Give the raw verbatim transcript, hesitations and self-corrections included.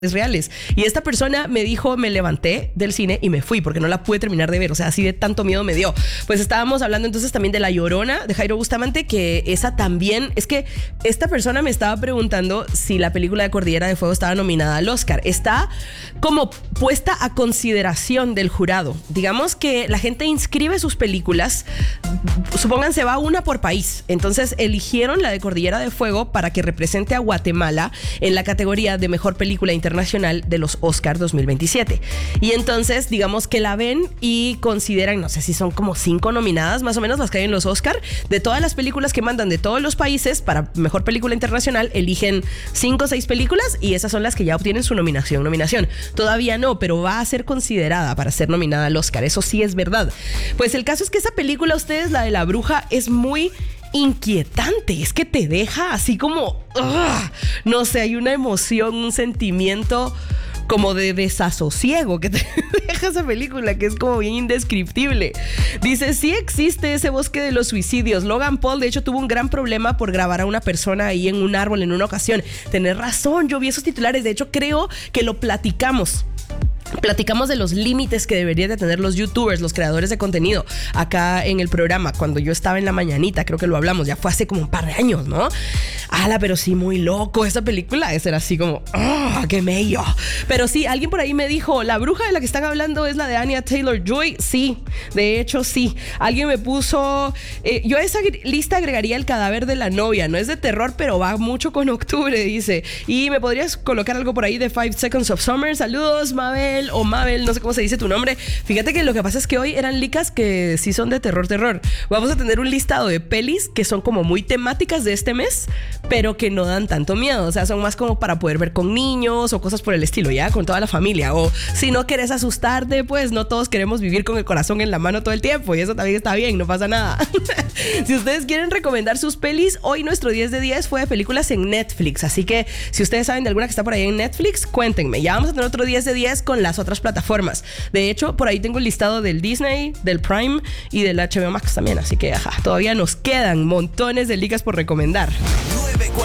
reales. Y esta persona me dijo, me levanté del cine y me fui porque no la pude terminar de ver, o sea, así de tanto miedo me dio. Pues estábamos hablando entonces también de La Llorona de Jairo Bustamante, que esa también, es que esta persona me estaba preguntando si la película de Cordillera de Fuego estaba nominada al Oscar. Está como puesta a consideración del jurado. Digamos que la gente inscribe sus películas, supónganse va una por país, entonces eligieron la de Cordillera de Fuego para que represente a Guatemala en la categoría de mejor película internacional Internacional de los Oscar dos mil veintisiete. Y entonces, digamos que la ven y consideran, no sé si son como cinco nominadas, más o menos las que hay en los Oscar. De todas las películas que mandan de todos los países para mejor película internacional, eligen cinco o seis películas y esas son las que ya obtienen su nominación. Nominación. Todavía no, pero va a ser considerada para ser nominada al Oscar. Eso sí es verdad. Pues el caso es que esa película, ustedes, la de La Bruja, es muy inquietante, es que te deja así como, ugh, no sé, hay una emoción, un sentimiento como de desasosiego que te deja esa película, que es como bien indescriptible. Dice, sí existe ese bosque de los suicidios. Logan Paul, de hecho, tuvo un gran problema por grabar a una persona ahí en un árbol en una ocasión. Tenés razón, yo vi esos titulares, de hecho creo que lo platicamos. Platicamos de los límites que deberían de tener los youtubers, los creadores de contenido acá en el programa cuando yo estaba en La Mañanita, creo que lo hablamos, ya fue hace como un par de años, ¿no? Ala, pero sí, muy loco esa película, esa era así como, ¡ah, qué mello! Pero sí, alguien por ahí me dijo, la bruja de la que están hablando es la de Anya Taylor-Joy. Sí, de hecho sí. Alguien me puso, eh, yo a esa lista agregaría El cadáver de la novia, no es de terror, pero va mucho con octubre, dice. Y me podrías colocar algo por ahí de Five Seconds of Summer. Saludos, Mabel. O Mabel, no sé cómo se dice tu nombre. Fíjate que lo que pasa es que hoy eran licas que sí son de terror, terror. Vamos a tener un listado de pelis que son como muy temáticas de este mes, pero que no dan tanto miedo. O sea, son más como para poder ver con niños o cosas por el estilo, ya, con toda la familia. O si no quieres asustarte, pues no todos queremos vivir con el corazón en la mano todo el tiempo. Y eso también está bien, no pasa nada. Si ustedes quieren recomendar sus pelis, hoy nuestro diez de diez fue de películas en Netflix. Así que si ustedes saben de alguna que está por ahí en Netflix, cuéntenme. Ya vamos a tener otro diez de diez con las otras plataformas. De hecho, por ahí tengo el listado del Disney, del Prime y del H B O Max también. Así que ajá, todavía nos quedan montones de ligas por recomendar.